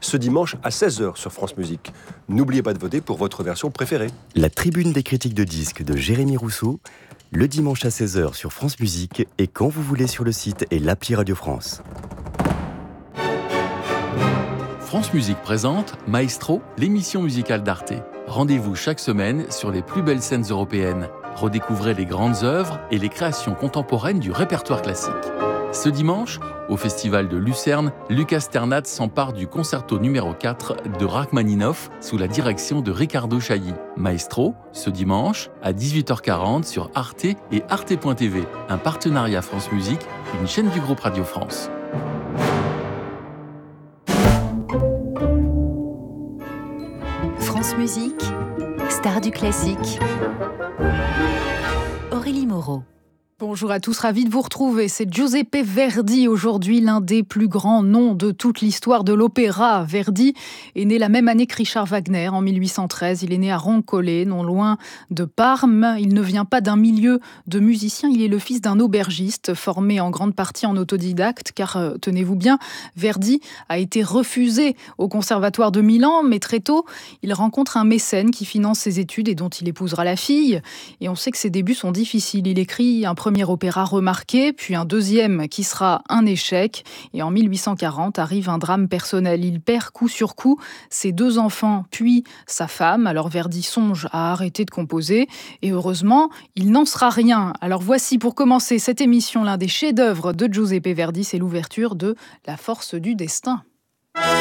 ce dimanche à 16h sur France Musique. N'oubliez pas de voter pour votre version préférée. La tribune des critiques de disques de Jérémy Rousseau, le dimanche à 16h sur France Musique et quand vous voulez sur le site et l'appli Radio France. France Musique présente Maestro, l'émission musicale d'Arte. Rendez-vous chaque semaine sur les plus belles scènes européennes. Redécouvrez les grandes œuvres et les créations contemporaines du répertoire classique. Ce dimanche, au Festival de Lucerne, Lucas Sternat s'empare du concerto numéro 4 de Rachmaninov sous la direction de Riccardo Chailly. Maestro, ce dimanche, à 18h40 sur Arte et Arte.tv, un partenariat France Musique, une chaîne du groupe Radio France. France Musique, star du classique. Aurélie Moreau. Bonjour à tous, ravi de vous retrouver. C'est Giuseppe Verdi aujourd'hui, l'un des plus grands noms de toute l'histoire de l'opéra. Verdi est né la même année que Richard Wagner, en 1813. Il est né à Roncole, non loin de Parme. Il ne vient pas d'un milieu de musiciens, il est le fils d'un aubergiste, formé en grande partie en autodidacte, car, tenez-vous bien, Verdi a été refusé au Conservatoire de Milan, mais très tôt, il rencontre un mécène qui finance ses études et dont il épousera la fille. Et on sait que ses débuts sont difficiles. Il écrit un premier opéra remarqué, puis un deuxième qui sera un échec. Et en 1840 arrive un drame personnel. Il perd coup sur coup ses 2 enfants, puis sa femme. Alors Verdi songe à arrêter de composer. Et heureusement, il n'en sera rien. Alors voici pour commencer cette émission l'un des chefs-d'œuvre de Giuseppe Verdi. C'est l'ouverture de La force du destin.